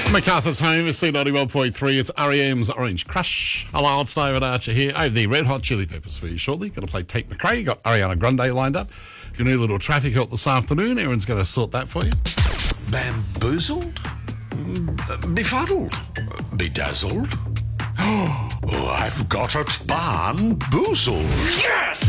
MacArthur's home is C91.3. It's R.E.M's Orange Crush. Hello, it's David Archer here. I have the Red Hot Chili Peppers for you shortly. Going to play Tate McRae. Got Ariana Grande lined up. If you need a little traffic help this afternoon, Aaron's going to sort that for you. Bamboozled? Befuddled? Bedazzled? Oh, I've got it. Barn-boozled. Yes!